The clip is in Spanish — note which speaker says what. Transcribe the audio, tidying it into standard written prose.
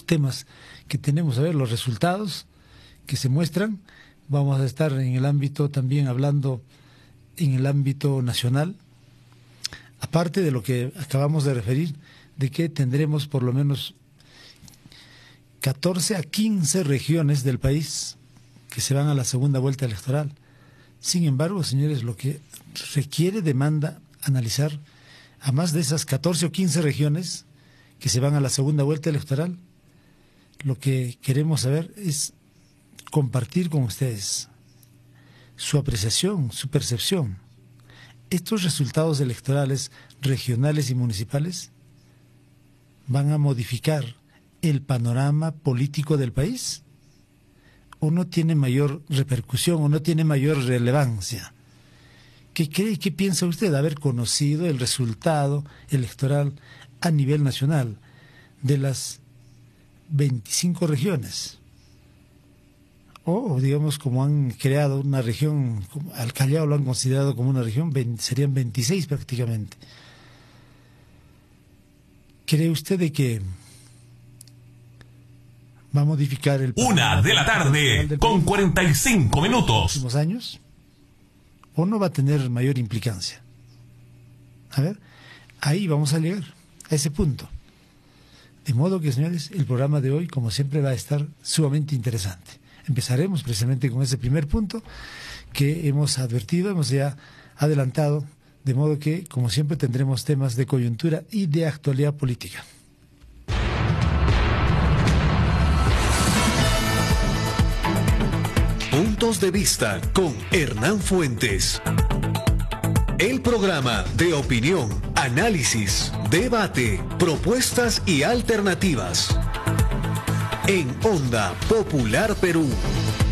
Speaker 1: temas que tenemos. A ver, los resultados que se muestran. Vamos a estar en el ámbito también hablando en el ámbito nacional, aparte de lo que acabamos de referir, de que tendremos por lo menos 14 a 15 regiones del país que se van a la segunda vuelta electoral. Sin embargo, señores, lo que requiere, demanda analizar a más de esas 14 o 15 regiones que se van a la segunda vuelta electoral, lo que queremos saber es compartir con ustedes su apreciación, su percepción. ¿Estos resultados electorales regionales y municipales van a modificar el panorama político del país? ¿O no tiene mayor repercusión, o no tiene mayor relevancia? ¿Qué cree y qué piensa usted de haber conocido el resultado electoral a nivel nacional de las 25 regiones? O, digamos, como han creado una región, al Callao lo han considerado como una región, serían 26 prácticamente. ¿Cree usted de que va a modificar el...
Speaker 2: 1:00 con 45 minutos.
Speaker 1: ...en los próximos años? ¿O no va a tener mayor implicancia? A ver, ahí vamos a llegar, a ese punto. De modo que, señores, el programa de hoy, como siempre, va a estar sumamente interesante. Empezaremos precisamente con ese primer punto que hemos advertido, hemos ya adelantado, de modo que, como siempre, tendremos temas de coyuntura y de actualidad política.
Speaker 3: Puntos de vista con Hernán Fuentes. El programa de opinión, análisis, debate, propuestas y alternativas. En Onda Popular Perú.